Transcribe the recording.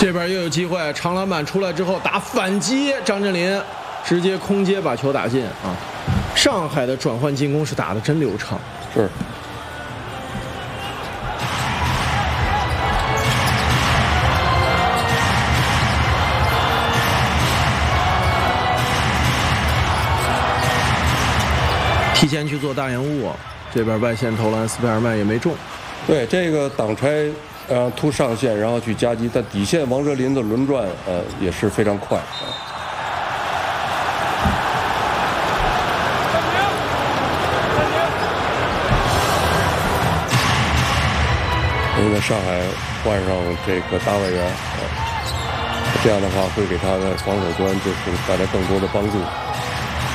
这边又有机会，长篮板出来之后打反击，张镇麟直接空接把球打进啊！上海的转换进攻是打得真流畅。 是。 提前去做大延误，这边外线投篮，斯佩尔曼也没中。 对，这个挡拆。突上线，然后去夹击，但底线王哲林的轮转，也是非常快。因为上海换上这个大外援，这样的话会给他的防守端就是带来更多的帮助。